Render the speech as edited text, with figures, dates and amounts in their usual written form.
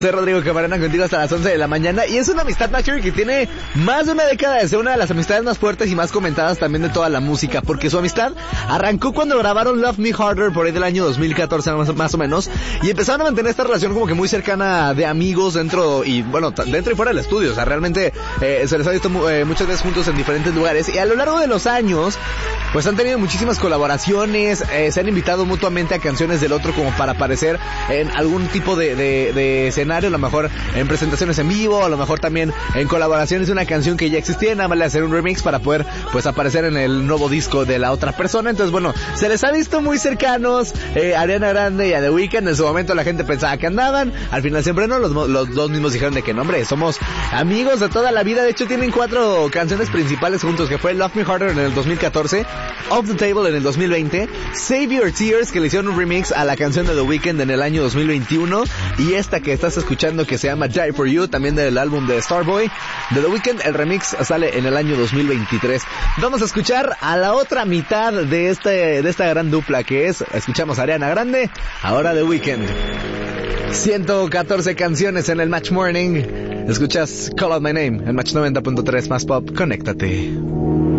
Soy Rodrigo Camarena contigo hasta las 11 de la mañana y es una amistad Matcher que tiene más de una década de ser una de las amistades más fuertes y más comentadas también de toda la música, porque su amistad arrancó cuando grabaron Love Me Harder por ahí del año 2014 más o menos, y empezaron a mantener esta relación como que muy cercana de amigos dentro y fuera del estudio. O sea, realmente se les ha visto muchas veces juntos en diferentes lugares, y a lo largo de los años pues han tenido muchísimas colaboraciones, se han invitado mutuamente a canciones del otro como para aparecer en algún tipo de escenario, a lo mejor en presentaciones en vivo, a lo mejor también en colaboraciones de una canción que ya existía, nada más le hacer un remix para poder pues aparecer en el nuevo disco de la otra persona. Entonces bueno, se les ha visto muy cercanos, Ariana Grande y a The Weeknd. En su momento la gente pensaba que andaban, al final siempre no, los dos mismos dijeron de que no, hombre, somos amigos de toda la vida. De hecho tienen 4 canciones principales juntos, que fue Love Me Harder en el 2014, Off the Table en el 2020, Save Your Tears, que le hicieron un remix a la canción de The Weeknd en el año 2021, y esta que estás escuchando que se llama Die For You, también del álbum de Starboy de The Weeknd. El remix sale en el año 2023. Vamos a escuchar a la otra mitad de esta gran dupla, que es, escuchamos a Ariana Grande, ahora The Weeknd. 114 canciones en el Match Morning. Escuchas Call Out My Name en Match 90.3 más Pop. Conéctate.